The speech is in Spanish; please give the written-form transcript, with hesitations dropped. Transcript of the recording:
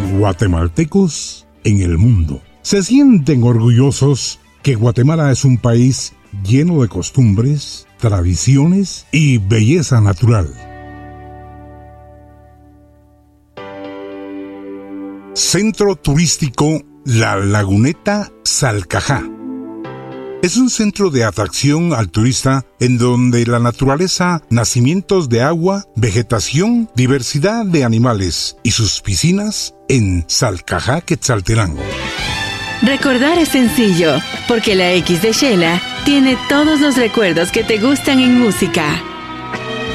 guatemaltecos en el mundo. Se sienten orgullosos que Guatemala es un país lleno de costumbres, tradiciones y belleza natural. Centro Turístico La Laguneta Salcajá. Es un centro de atracción al turista en donde la naturaleza, nacimientos de agua, vegetación, diversidad de animales y sus piscinas en Salcajá, Quetzaltenango. Recordar es sencillo, porque la X de Shela tiene todos los recuerdos que te gustan en música.